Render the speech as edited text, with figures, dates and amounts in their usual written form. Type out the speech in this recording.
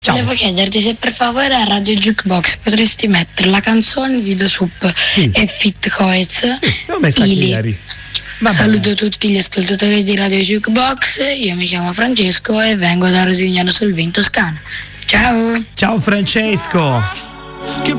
Ciao. Volevo chiederti se per favore a Radio Jukebox potresti mettere la canzone di The Soup e Fit Coez. Sì, l'ho messa Ili. ieri. Saluto tutti gli ascoltatori di Radio Jukebox, io mi chiamo Francesco e vengo da Rosignano sul Vin Toscana. Ciao! Ciao Francesco!